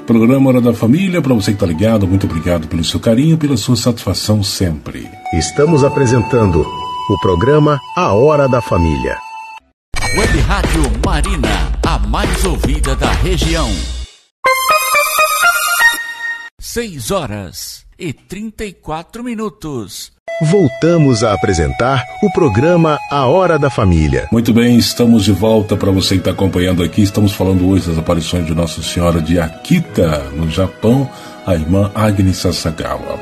Programa Hora da Família, para você que está ligado, muito obrigado pelo seu carinho, pela sua satisfação sempre. Estamos apresentando o programa A Hora da Família. Web Rádio Marina, a mais ouvida da região. 6h34. Voltamos a apresentar o programa A Hora da Família. Muito bem, estamos de volta. Para você que está acompanhando aqui, estamos falando hoje das aparições de Nossa Senhora de Akita, no Japão, a irmã Agnes Sasagawa.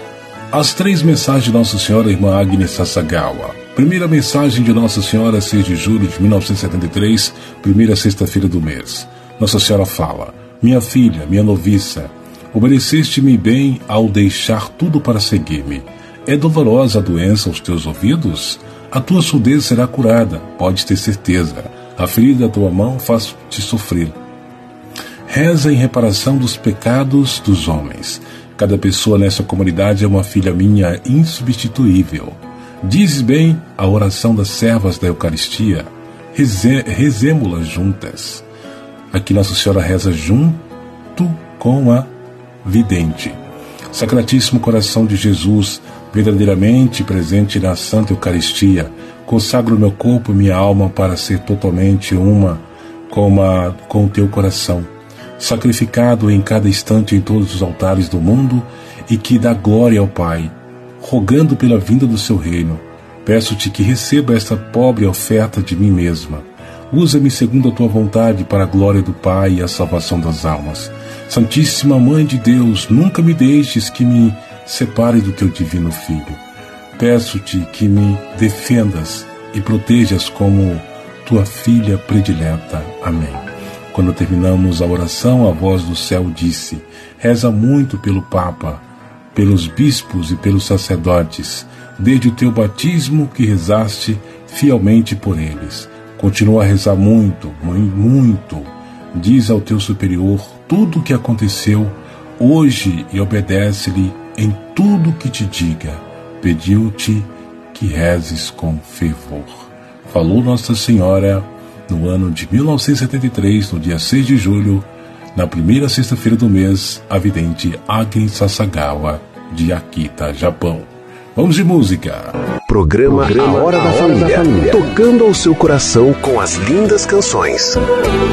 As 3 mensagens de Nossa Senhora, irmã Agnes Sasagawa. Primeira mensagem de Nossa Senhora, 6 de julho de 1973, primeira sexta-feira do mês. Nossa Senhora fala: minha filha, minha noviça, obedeceste-me bem ao deixar tudo para seguir-me. É dolorosa a doença aos teus ouvidos? A tua surdez será curada, podes ter certeza. A ferida da tua mão faz-te sofrer. Reza em reparação dos pecados dos homens. Cada pessoa nessa comunidade é uma filha minha insubstituível. Dizes bem a oração das servas da Eucaristia. Rezemo-la juntas. Aqui Nossa Senhora reza junto com a vidente. Sacratíssimo Coração de Jesus, verdadeiramente presente na Santa Eucaristia, consagro meu corpo e minha alma para ser totalmente uma com o teu coração, sacrificado em cada instante em todos os altares do mundo, e que dá glória ao Pai, rogando pela vinda do seu reino. Peço-te que receba esta pobre oferta de mim mesma. Usa-me segundo a tua vontade para a glória do Pai e a salvação das almas. Santíssima Mãe de Deus, nunca me deixes que me separe do teu divino Filho. Peço-te que me defendas e protejas como tua filha predileta. Amém. Quando terminamos a oração, a voz do céu disse: reza muito pelo Papa, pelos bispos e pelos sacerdotes, desde o teu batismo que rezaste fielmente por eles. Continua a rezar muito, muito. Diz ao teu superior tudo o que aconteceu hoje e obedece-lhe em tudo que te diga. Pediu-te que rezes com fervor. Falou Nossa Senhora no ano de 1973, no dia 6 de julho, na primeira sexta-feira do mês, a vidente Agnes Sasagawa, de Akita, Japão. Vamos de música. Programa A Hora da Família, tocando ao seu coração com as lindas canções.